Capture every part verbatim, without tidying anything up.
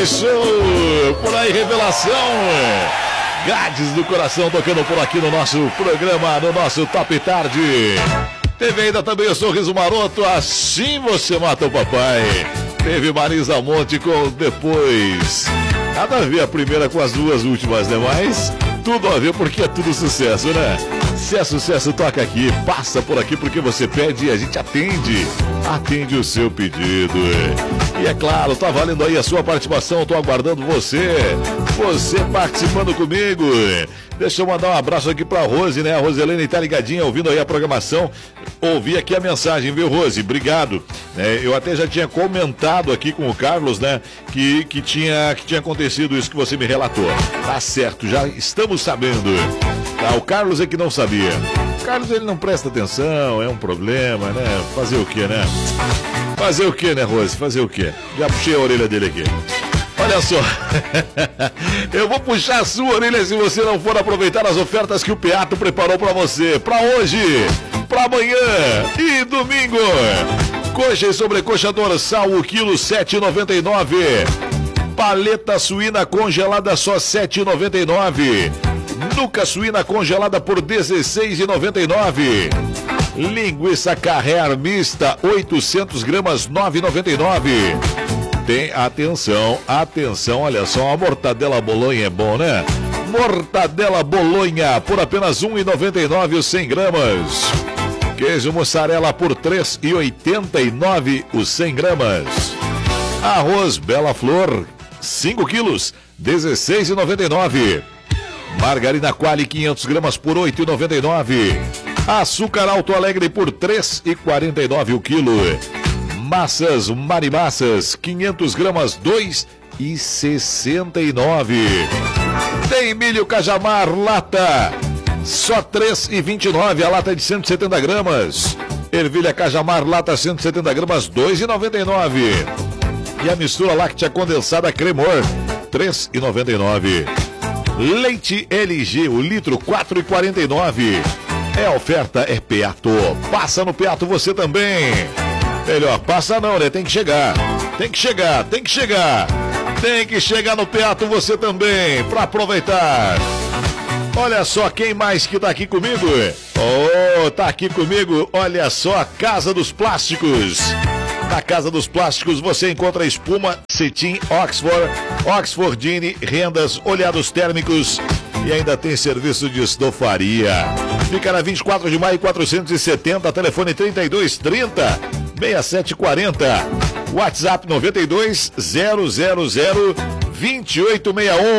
Show! Por aí, revelação! Gades do Coração tocando por aqui no nosso programa, no nosso Top Tarde. Teve ainda também o Sorriso Maroto, Assim Você Mata o Papai. Teve Marisa Monte com Depois. Nada a ver a primeira com as duas últimas, né? Mas tudo a ver porque é tudo sucesso, né? Se é sucesso, toca aqui, passa por aqui porque você pede e a gente atende. Atende o seu pedido. E é claro, tá valendo aí a sua participação, tô aguardando você. Você participando comigo. Deixa eu mandar um abraço aqui pra Rose, né? A Roselene tá ligadinha, ouvindo aí a programação. Ouvi aqui a mensagem, viu, Rose? Obrigado. É, eu até já tinha comentado aqui com o Carlos, né? Que, que, tinha, que tinha acontecido isso que você me relatou. Tá certo, já estamos sabendo. Tá, o Carlos é que não sabia. O Carlos, ele não presta atenção, é um problema, né? Fazer o quê, né? Fazer o quê, né, Rose? Fazer o quê? Já puxei a orelha dele aqui. Olha só, eu vou puxar a sua orelha se você não for aproveitar as ofertas que o Peato preparou para você, para hoje, para amanhã e domingo. Coxa e sobrecoxa dorsal, o quilo sete reais e noventa e nove centavos. Paleta suína congelada só sete reais e noventa e nove centavos. Nuca suína congelada por dezesseis reais e noventa e nove centavos. Linguiça Carré mista, oitocentos gramas, nove reais e noventa e nove centavos. Tem, atenção, atenção, olha só, a mortadela bolonha é bom, né? Mortadela bolonha por apenas um real e noventa e nove centavos os cem gramas. Queijo mussarela por três reais e oitenta e nove centavos os cem gramas. Arroz Bela Flor, cinco quilos, dezesseis reais e noventa e nove centavos. Margarina Quali, quinhentos gramas por oito reais e noventa e nove centavos. Açúcar Alto Alegre por três reais e quarenta e nove centavos o quilo. Massas Marimassas, quinhentos gramas, dois reais e sessenta e nove centavos. Tem milho Cajamar lata, só três reais e vinte e nove centavos, a lata de cento e setenta gramas. Ervilha Cajamar lata cento e setenta gramas, dois reais e noventa e nove centavos. E a mistura láctea condensada Cremor, três reais e noventa e nove centavos. Leite L G, o litro, quatro reais e quarenta e nove centavos. É oferta, é Peato. Passa no Peato você também. Melhor, passa não, né? Tem que chegar. Tem que chegar, tem que chegar. Tem que chegar no Peato você também, pra aproveitar. Olha só quem mais que tá aqui comigo. Oh, tá aqui comigo, olha só, a Casa dos Plásticos. Na Casa dos Plásticos você encontra espuma, cetim, Oxford, Oxfordine, rendas, olhados térmicos e ainda tem serviço de estofaria. Fica na vinte e quatro de maio, quatrocentos e setenta, telefone trinta e dois trinta, sessenta e sete quarenta, WhatsApp noventa e dois, zero zero zero, vinte e oito sessenta e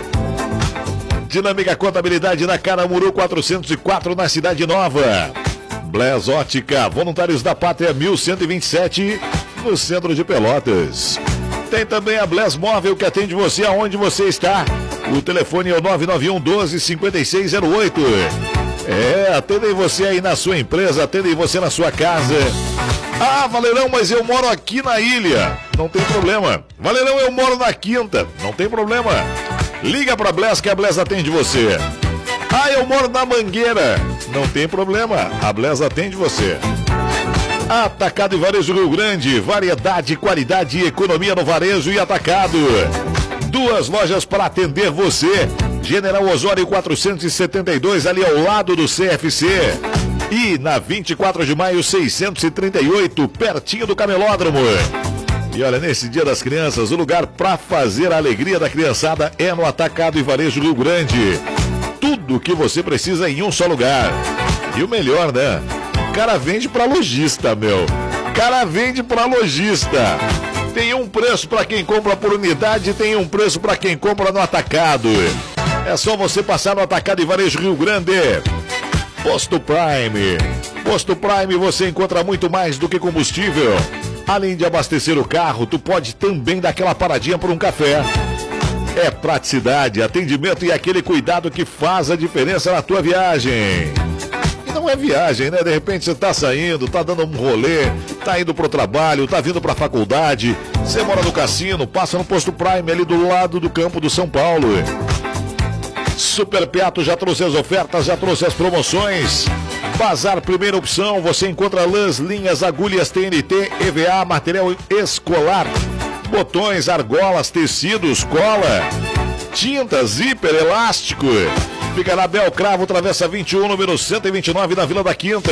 um. Dinâmica Contabilidade na Caramuru quatrocentos e quatro, na Cidade Nova. Blés Ótica, Voluntários da Pátria mil cento e vinte e sete, no centro de Pelotas. Tem também a Blés Móvel que atende você aonde você está. O telefone é o nove nove um, doze, cinquenta e seis zero oito. É, atendem você aí na sua empresa, atendem você na sua casa. Ah, Valerão, mas eu moro aqui na ilha. Não tem problema. Valerão, eu moro na Quinta. Não tem problema. Liga pra Blés que a Blés atende você. Ah, eu moro na Mangueira. Não tem problema, a Blés atende você. Atacado e Varejo Rio Grande, variedade, qualidade e economia no varejo e atacado. Duas lojas para atender você. General Osório quatrocentos e setenta e dois, ali ao lado do C F C. E na vinte e quatro de maio, seiscentos e trinta e oito, pertinho do Camelódromo. E olha, nesse Dia das Crianças, o lugar para fazer a alegria da criançada é no Atacado e Varejo Rio Grande. Tudo que você precisa em um só lugar. E o melhor, né? O cara vende pra lojista, meu. O cara vende pra lojista. Tem um preço pra quem compra por unidade, tem um preço pra quem compra no atacado. É só você passar no Atacado e Varejo Rio Grande. Posto Prime. Posto Prime você encontra muito mais do que combustível. Além de abastecer o carro, tu pode também dar aquela paradinha por um café. É praticidade, atendimento e aquele cuidado que faz a diferença na tua viagem. E não é viagem, né? De repente você tá saindo, tá dando um rolê, tá indo pro trabalho, tá vindo pra faculdade, você mora no cassino, passa no Posto Prime ali do lado do campo do São Paulo. Super Peato já trouxe as ofertas, já trouxe as promoções. Bazar Primeira Opção, você encontra lãs, linhas, agulhas T N T, E V A, material escolar. botões, argolas, tecidos, cola, tinta, zíper, elástico. Fica na Belcravo, Travessa vinte e um, número cento e vinte e nove, na Vila da Quinta.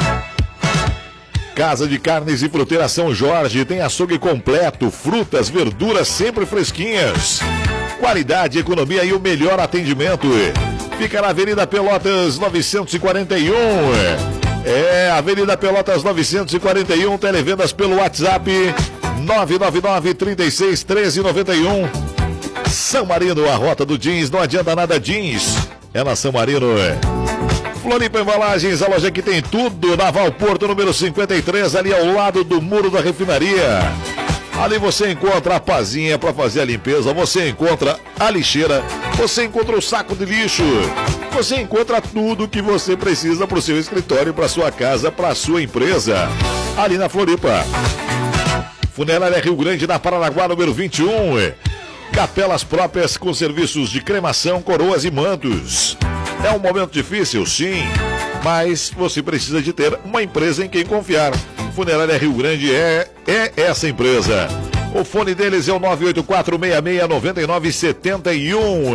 Casa de Carnes e Fruteira São Jorge, tem açougue completo, frutas, verduras sempre fresquinhas. Qualidade, economia e o melhor atendimento. Fica na Avenida Pelotas novecentos e quarenta e um. É, Avenida Pelotas novecentos e quarenta e um, televendas pelo WhatsApp nove nove nove, trinta e seis, treze, noventa e um. São Marino, a rota do jeans, não adianta nada jeans. É na São Marino. Floripa Embalagens, a loja que tem tudo, Naval Porto, número cinquenta e três, ali ao lado do muro da refinaria. Ali você encontra a pazinha para fazer a limpeza, você encontra a lixeira, você encontra o saco de lixo, você encontra tudo que você precisa para o seu escritório, para sua casa, para sua empresa. Ali na Floripa. Funerária Rio Grande, na Paranaguá, número vinte e um. Capelas próprias com serviços de cremação, coroas e mantos. É um momento difícil, sim, mas você precisa de ter uma empresa em quem confiar. Funerária Rio Grande é, é essa empresa. O fone deles é o nove oito quatro, seis seis, nove nove sete um.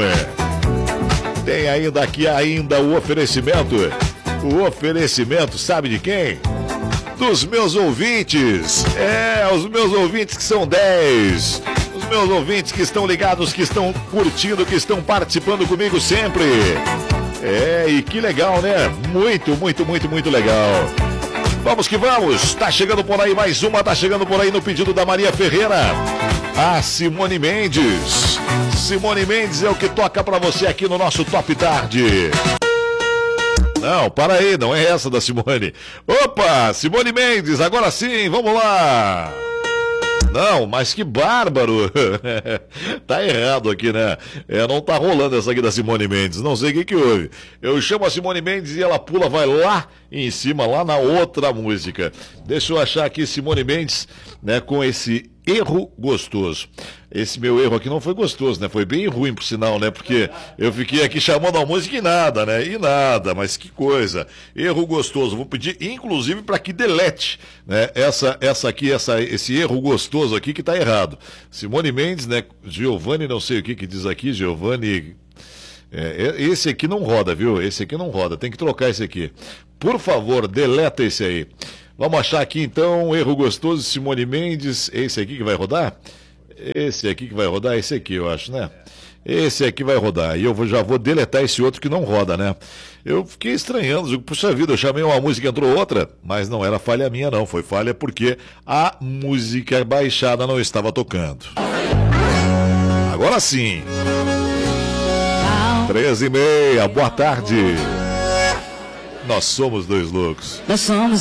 Tem ainda aqui ainda o oferecimento. O oferecimento, sabe de quem? Dos meus ouvintes. É, os meus ouvintes que são dez. Os meus ouvintes que estão ligados, que estão curtindo, que estão participando comigo sempre. É, e que legal, né? Muito, muito, muito, muito legal. Vamos que vamos. Tá chegando por aí mais uma, tá chegando por aí no pedido da Maria Ferreira. A Simone Mendes. Simone Mendes é o que toca pra você aqui no nosso Top Tarde. Não, para aí, não é essa da Simone. Opa, Simone Mendes, agora sim, vamos lá. Não, mas que bárbaro. Tá errado aqui, né? É, não tá rolando essa aqui da Simone Mendes. Não sei o que que houve. Eu chamo a Simone Mendes e ela pula, vai lá em cima, lá na outra música. Deixa eu achar aqui Simone Mendes, né, com esse erro gostoso. Esse meu erro aqui não foi gostoso, né? Foi bem ruim, por sinal, né? Porque eu fiquei aqui chamando a música e nada, né? E nada, mas que coisa. Erro gostoso. Vou pedir, inclusive, para que delete, né? Essa, essa aqui, essa, esse erro gostoso aqui que tá errado. Simone Mendes, né? Giovanni, não sei o que que diz aqui, Giovanni... É, esse aqui não roda, viu? Esse aqui não roda. Tem que trocar esse aqui. Por favor, deleta esse aí. Vamos achar aqui, então, erro gostoso, Simone Mendes. Esse aqui que vai rodar? Esse aqui que vai rodar, esse aqui, eu acho, né? Esse aqui vai rodar. E eu vou, já vou deletar esse outro que não roda, né? Eu fiquei estranhando, digo, puxa vida, eu chamei uma música e entrou outra, mas não era falha minha, não. Foi falha porque a música baixada não estava tocando. Agora sim. treze e meia, boa tarde. Nós somos dois loucos. Nós somos